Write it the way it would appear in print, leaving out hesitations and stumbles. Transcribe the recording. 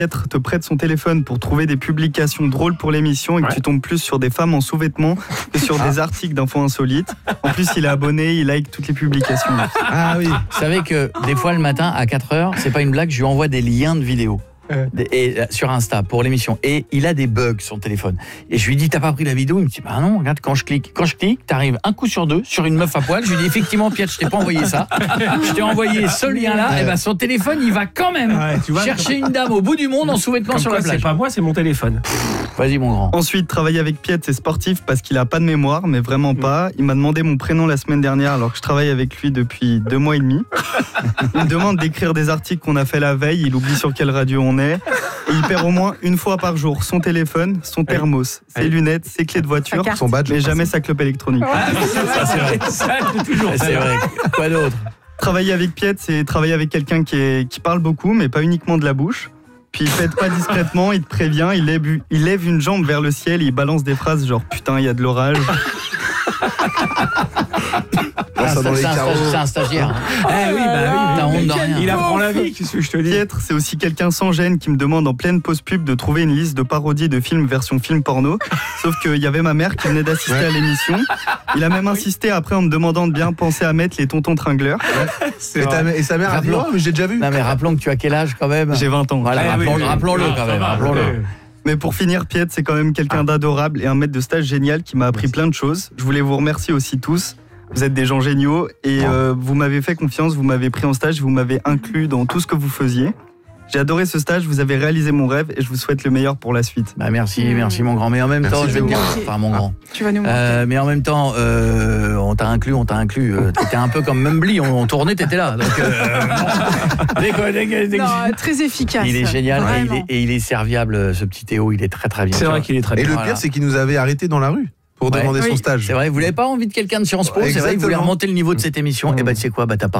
Piètre te prête son téléphone pour trouver des publications drôles pour l'émission et que tu tombes plus sur des femmes en sous-vêtements que sur des articles d'infos insolites. En plus, il est abonné, il like toutes les publications. Ah oui. Vous savez que des fois le matin à 4h, c'est pas une blague, je lui envoie des liens de vidéos. Sur Insta pour l'émission et il a des bugs sur le téléphone et je lui dis t'as pas pris la vidéo, il me dit bah non regarde quand je clique t'arrives un coup sur deux sur une meuf à poil, je lui dis effectivement Piet je t'ai pas envoyé ça, je t'ai envoyé ce lien là et ben son téléphone il va quand même chercher une dame au bout du monde en sous-vêtements sur la plage. C'est pas moi, c'est mon téléphone. Vas-y mon grand. Ensuite, travailler avec Piet, c'est sportif parce qu'il a pas de mémoire, mais vraiment pas. Il m'a demandé mon prénom la semaine dernière alors que je travaille avec lui depuis 2 mois et demi. Il me demande d'écrire des articles qu'on a fait la veille, il oublie sur quelle radio on est. Et il perd au moins une fois par jour son téléphone, son thermos, ses lunettes, ses clés de voiture, son badge, mais jamais sa clope électronique. Ça, c'est vrai. C'est vrai. Quoi d'autre? Travailler avec Piet, c'est travailler avec quelqu'un qui parle beaucoup, mais pas uniquement de la bouche. Puis il pète pas discrètement, il te prévient, il lève une jambe vers le ciel et il balance des phrases genre putain, il y a de l'orage. C'est un stagiaire. Oui, t'as honte de rien. Il apprend la vie, qu'est-ce que je te dis. Piètre, c'est aussi quelqu'un sans gêne qui me demande en pleine pause pub de trouver une liste de parodies de films version film porno. Sauf qu'il y avait ma mère qui venait d'assister à l'émission. Il a même insisté après en me demandant de bien penser à mettre les tontons tringleurs. Et sa mère a dit oh mais j'ai déjà vu. Non mais rappelons que tu as quel âge quand même? J'ai 20 ans. Voilà, rappelons-le quand même. Rappelons-le. Mais pour finir, Piet, c'est quand même quelqu'un d'adorable et un maître de stage génial qui m'a appris plein de choses. Je voulais vous remercier aussi tous. Vous êtes des gens géniaux et vous m'avez fait confiance, vous m'avez pris en stage, vous m'avez inclus dans tout ce que vous faisiez. J'ai adoré ce stage, vous avez réalisé mon rêve et je vous souhaite le meilleur pour la suite. Bah merci mon grand. Mais en même temps, je vais te dire, enfin mon grand. Tu vas nous manquer. Mais en même temps, on t'a inclus. T'étais un peu comme Mumbly, on tournait, t'étais là. Donc, Non, très efficace. il est génial et il est serviable, ce petit Théo. Il est très très bien. C'est vrai qu'il est très bien. Et le pire, c'est qu'il nous avait arrêté dans la rue pour demander son stage. C'est vrai, vous n'avez pas envie de quelqu'un de Sciences Po, c'est vrai, vous voulez remonter le niveau de cette émission. Et bah tu sais quoi, t'as pas